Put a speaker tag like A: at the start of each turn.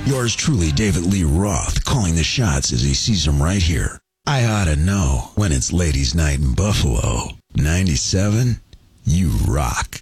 A: Yours truly, David Lee Roth, calling the shots as he sees them right here. I oughta know when it's ladies' night in Buffalo. 97, you rock.